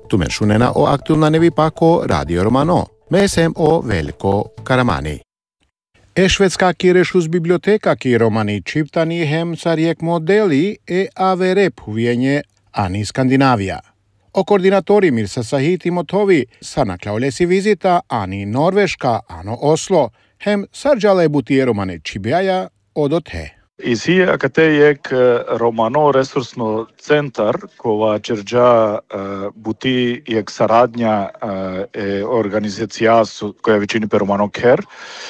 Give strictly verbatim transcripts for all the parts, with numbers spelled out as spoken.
Tumenšunena o aktualna pako Radio Romano. Mesem o Veljko Karamani. E švedska kirešus biblioteka ki romani čiptani hem sarjek modeli e averep huvijenje ani Skandinavia. O koordinatori Mirsa Sahiti Motovi sanaklaulesi vizita ani Norveška ano Oslo hem sarjale butie romane čibeja odote. Isi akatejek Romano resursno centar kova čerđa buti jek saradnja e organizacija koja je većini per Romano Care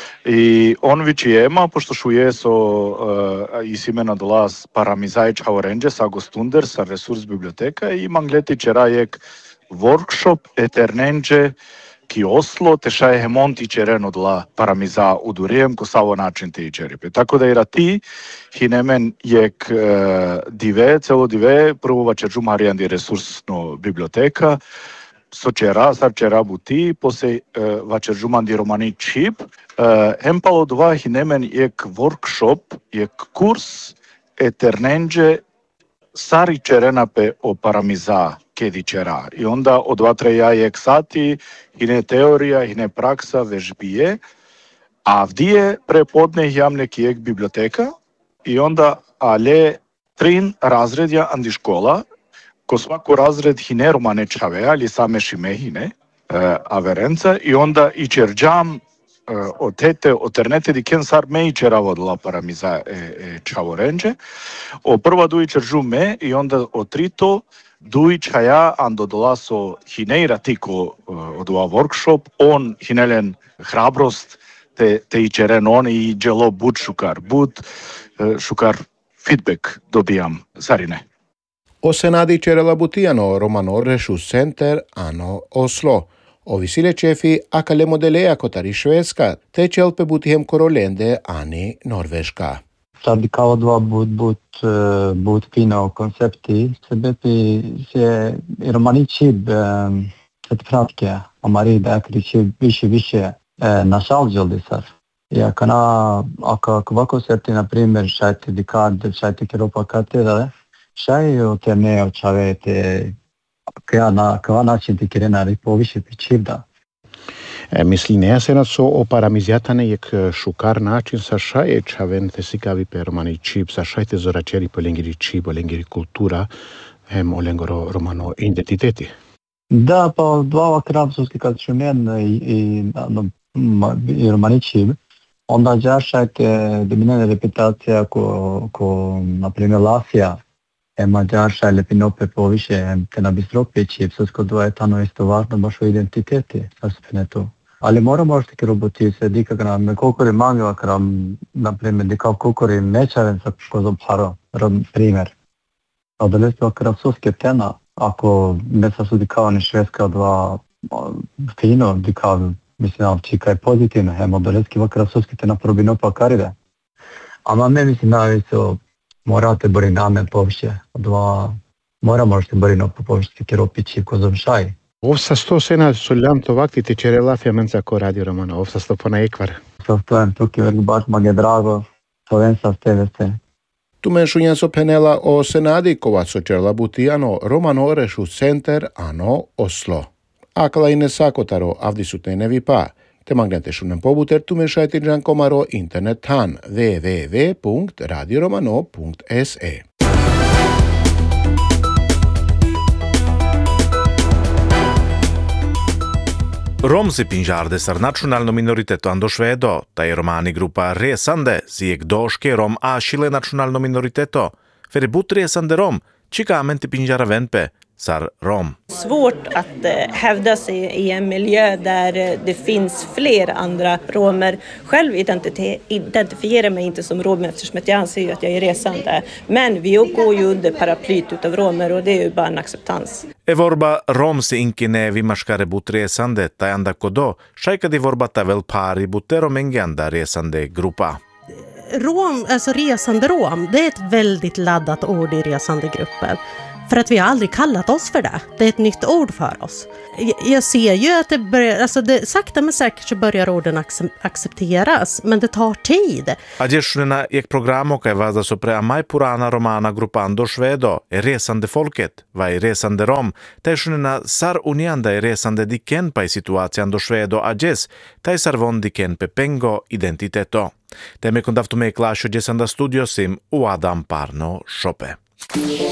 i on vičijema, pošto šuje so uh, isimena dolas paramizaj čavorenđe sa gostunder sa resurs biblioteka i mangleti čerajek workshop eternenđe ki Oslo te šaje hemonti čereno dola paramiza udurijem ko savo način te i čeripe. Tako da i rati hinemen jek uh, dive, celo dive, prvo vačeržu marijandi resursno biblioteka, so čera, sar čera buti, posej uh, vačeržu mandi romani čip, Uh, Empalo dva hinemen jek workshop, jek kurs eternenđe sari čerena pe o paramiza kedi čera. I onda od dva treja jek sati, hine teorija, hine praksa, vežbije, a vdije prepodne jamnek jek biblioteka i onda ale trin razredja andi škola, ko svaku razred hine romane čave, ali same šime hine, uh, averenca, i onda i čerđam o tete, o ternete di ken sar me i čeravo dola paramiza e, e čavorenđe. O prva duj čeržu me i onda o trito duj čaja ando dola so hineira tiko od ova workshop, on hinelen hrabrost te, te i čeren on i dželo bud šukar, bud šukar feedback dobijam sarine. O senadi čerela butijano Romano Rešus Center ano Oslo. O visile čefi akale modelea kotari Švedska, te čelpe butihem korolende ani Norveška. Sad kao dva bud, bud, bud fino koncepti, se bepi se i romanići se pratke, a mari da kriči više više našalđali sar. I ako na, ako ovako seti, na primjer, šajte dikad, šajte kiropa katedra, šaj te ne očavete Kja na kva način ti kirena ripoviše pičivda. E, misli ne se na so o paramizjatane jek šukar način sa šaje čaven te sikavi per romani čip sa šajte zoračeri po lengiri čip, o lengiri kultura, hem o lengoro romano identiteti. Da, pa dva krapsovski kad šumen i, i, i romani čip, onda ja šajte dominane reputacija ko, ko na primjer Lafija, Ema džarša ili pinope poviše, te na bistropići, psusko dva je tano isto važno baš u identiteti, saspene to. Ali moramo možete ki roboti se dika gram, me kokori mangeva gram, naprimjer, dika kokori mečaren sa kozom paro, primjer. A da lespo kram suske tena, ako mesa su dikao ni švedska dva fino, dikao, mislim, čika je pozitivno, ema da leski vakram suske tena probinopa karide. A ma me mislim naviso, morate bori namen poviše, dva mora možete bori no poviše kiropići kozom šaj. Ovsa sto sena soljanto vakti te čerela fiamenca ko Radio Romano, ovsa sto pona ekvar. Stojem tuki vergu baš mage drago, slovenca steve se. Tu menšunjan so penela o senadi kova so čerela butijano Romano Rešus Center ano Oslo. Akala ine sakotaro avdi sutne nevi pa. Te magnete šunem pobuter tu menšajti džan komaro internet han w w w punkt radio romano punkt s e. Rom si pinžarde sar nacionalno minoriteto ando švedo, taj romani grupa Resande zijek doške Rom a šile nacionalno minoriteto. För but resande Rom, čika menti pinžara venpe, sar Rom. Svårt att eh, hävda sig i en miljö där eh, det finns fler andra romer. Själv identite- identifierar mig inte som rom eftersom jag anser ju att jag är resande. Men vi går ju under paraplyt utav romer och det är ju bara en acceptans. E vorba Rom se inkine vimaškare but resande, taj anda kodo, šajkadi vorba tavel pari bute romenganda resande grupa. Rom, alltså resande rom, det är ett väldigt laddat ord i resandegruppen. För att vi har aldrig kallat oss för det. Det är ett nytt ord för oss. Jag ser ju att det börjar, alltså det, sakta men säkert så börjar orden accepteras, men det tar tid. Adješuna jak programo kaj vaza so pre amaj purana romana grupando švedo, e resande folket, vai resande rom, tajšuna sar unianda e resande diken pa i situaciando švedo adjes, taj sarvon diken pe pengo identiteto. Teme kondavtume klasho jesanda studiosim u Adam Parno šope.